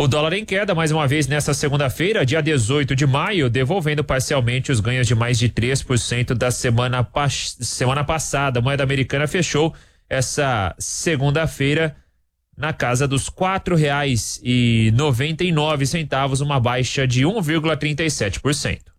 O dólar em queda mais uma vez nesta segunda-feira, dia 18 de maio, devolvendo parcialmente os ganhos de mais de 3% da semana passada. A moeda americana fechou essa segunda-feira na casa dos R$4,99, uma baixa de 1,37%.